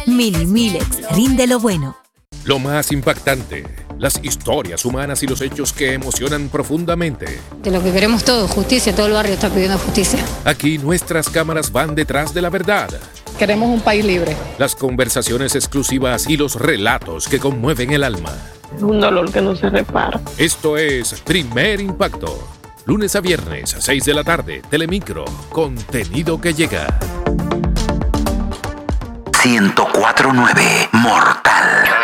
Mini Milex rinde lo bueno. Lo más impactante, las historias humanas y los hechos que emocionan profundamente. De lo que queremos todos, justicia, todo el barrio está pidiendo justicia. Aquí nuestras cámaras van detrás de la verdad. Queremos un país libre. Las conversaciones exclusivas y los relatos que conmueven el alma. Un dolor que no se repara. Esto es Primer Impacto. Lunes a viernes a 6 de la tarde, Telemicro, contenido que llega. 104.9 Mortal.